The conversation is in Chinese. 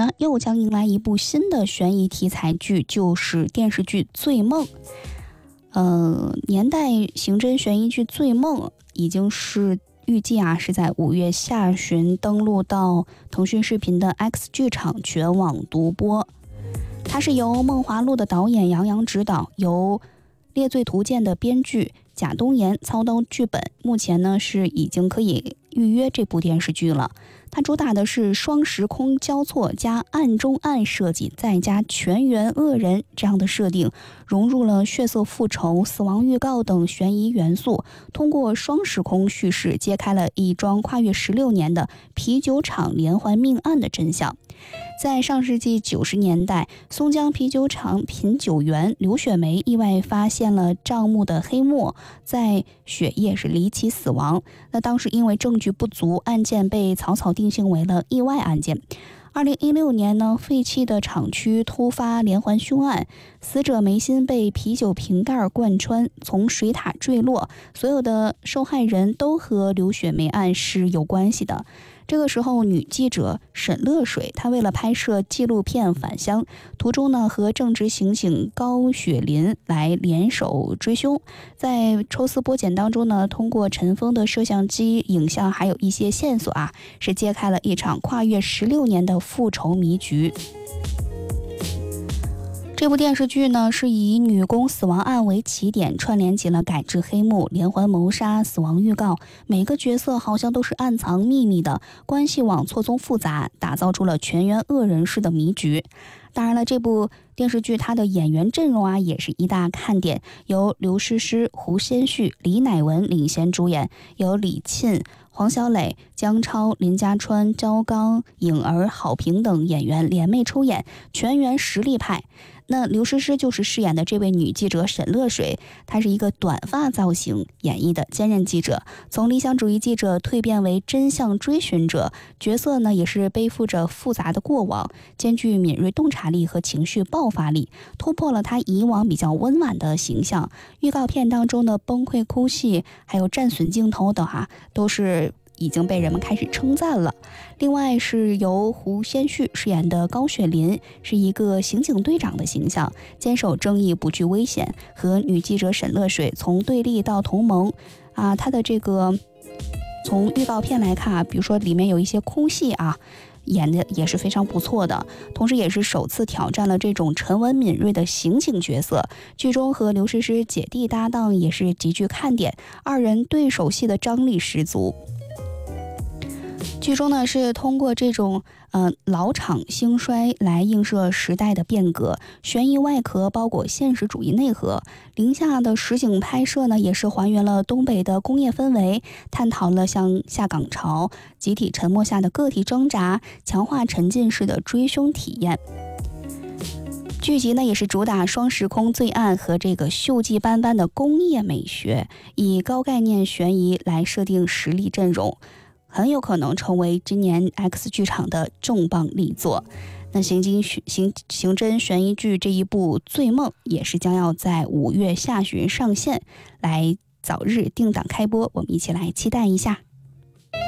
呢，又将迎来一部新的悬疑题材剧，就是电视剧《醉梦》。年代刑侦悬疑剧《醉梦》已经是预计是在5月下旬登陆到腾讯视频的 X 剧场全网独播。它是由梦华录的导演杨洋执导，由猎罪图鉴的编剧贾东岩操刀剧本，目前呢是已经可以预约这部电视剧了。它主打的是双时空交错加暗中暗设计，再加全员恶人这样的设定，融入了血色复仇、死亡预告等悬疑元素，通过双时空叙事揭开了一桩跨越16年的啤酒厂连环命案的真相。在上世纪90年代，松江啤酒厂品酒员刘雪梅意外发现了账目的黑墨，在血液是离奇死亡。那当时因为证据不足，案件被草草定性为了意外案件。2016年呢，废弃的厂区突发连环凶案，死者眉心被啤酒瓶盖贯穿，从水塔坠落，所有的受害人都和刘雪梅案是有关系的。这个时候，女记者沈乐水，她为了拍摄纪录片返乡，途中呢和正值刑警高雪林来联手追凶。在抽丝剥茧当中呢，通过尘封的摄像机影像，还有一些线索是揭开了一场跨越16年的复仇迷局。这部电视剧呢，是以女工死亡案为起点，串联起了改制黑幕、连环谋杀、死亡预告，每个角色好像都是暗藏秘密的，关系网错综复杂，打造出了全员恶人式的迷局。当然了，这部电视剧它的演员阵容也是一大看点，由刘诗诗、胡先煦、李乃文领衔主演，有李沁、黄小磊、姜超、林家川、焦刚、颖儿、郝平等演员联袂出演，全员实力派。那刘诗诗就是饰演的这位女记者沈乐水，她是一个短发造型演绎的坚韧记者，从理想主义记者蜕变为真相追寻者，角色呢也是背负着复杂的过往，兼具敏锐洞察力和情绪爆发力，突破了她以往比较温婉的形象。预告片当中的崩溃哭戏还有战损镜头等都是已经被人们开始称赞了。另外是由胡先煦饰演的高雪林，是一个刑警队长的形象，坚守正义不惧危险，和女记者沈乐水从对立到同盟他的这个从预告片来看比如说里面有一些哭戏演的也是非常不错的，同时也是首次挑战了这种沉稳敏锐的刑警角色。剧中和刘诗诗姐弟搭档也是极具看点，二人对手戏的张力十足。剧中呢是通过这种老厂兴衰来映射时代的变革，悬疑外壳包裹现实主义内核。零下的实景拍摄呢也是还原了东北的工业氛围，探讨了像下岗潮、集体沉默下的个体挣扎，强化沉浸式的追凶体验。剧集呢也是主打双时空罪案和这个锈迹斑斑的工业美学，以高概念悬疑来设定实力阵容，很有可能成为今年 X 剧场的重磅力作。那刑侦悬疑剧这一部《醉梦》也是将要在5月下旬上线，来早日定档开播，我们一起来期待一下。